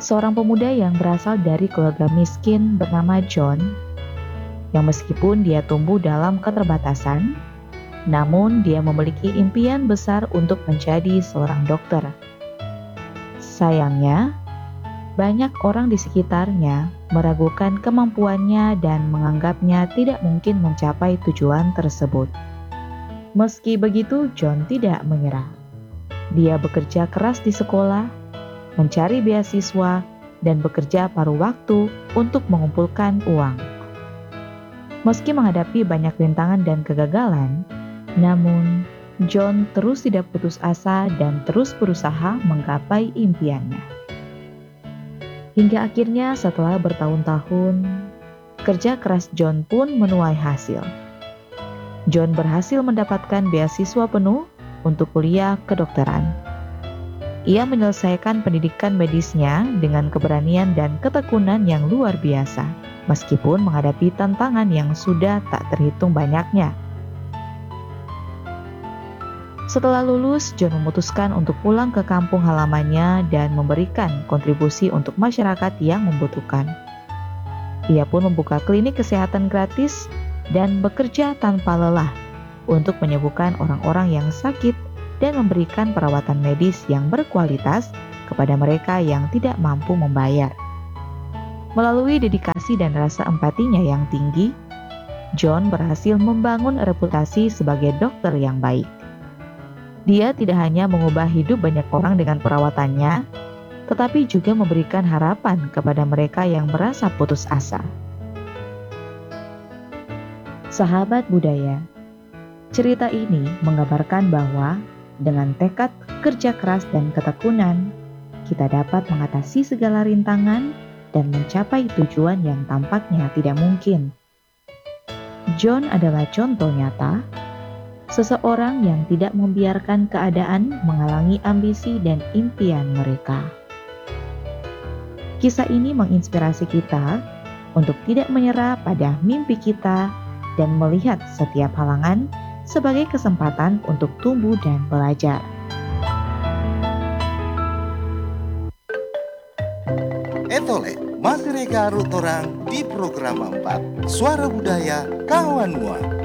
seorang pemuda yang berasal dari keluarga miskin bernama John, yang meskipun dia tumbuh dalam keterbatasan, namun dia memiliki impian besar untuk menjadi seorang dokter. Sayangnya, banyak orang di sekitarnya meragukan kemampuannya dan menganggapnya tidak mungkin mencapai tujuan tersebut. Meski begitu, John tidak menyerah. Dia bekerja keras di sekolah, mencari beasiswa, dan bekerja paruh waktu untuk mengumpulkan uang. Meski menghadapi banyak rintangan dan kegagalan, namun John terus tidak putus asa dan terus berusaha menggapai impiannya. Hingga akhirnya setelah bertahun-tahun, kerja keras John pun menuai hasil. John berhasil mendapatkan beasiswa penuh untuk kuliah kedokteran. Ia menyelesaikan pendidikan medisnya dengan keberanian dan ketekunan yang luar biasa, meskipun menghadapi tantangan yang sudah tak terhitung banyaknya. Setelah lulus, John memutuskan untuk pulang ke kampung halamannya dan memberikan kontribusi untuk masyarakat yang membutuhkan. Ia pun membuka klinik kesehatan gratis dan bekerja tanpa lelah untuk menyembuhkan orang-orang yang sakit dan memberikan perawatan medis yang berkualitas kepada mereka yang tidak mampu membayar. Melalui dedikasi dan rasa empatinya yang tinggi, John berhasil membangun reputasi sebagai dokter yang baik. Dia tidak hanya mengubah hidup banyak orang dengan perawatannya, tetapi juga memberikan harapan kepada mereka yang merasa putus asa. Sahabat budaya, cerita ini menggambarkan bahwa dengan tekad kerja keras dan ketekunan, kita dapat mengatasi segala rintangan dan mencapai tujuan yang tampaknya tidak mungkin. John adalah contoh nyata seseorang yang tidak membiarkan keadaan menghalangi ambisi dan impian mereka. Kisah ini menginspirasi kita untuk tidak menyerah pada mimpi kita dan melihat setiap halangan sebagai kesempatan untuk tumbuh dan belajar. Etole, masih reka rutorang di program 4 Suara Budaya Kawan Mua.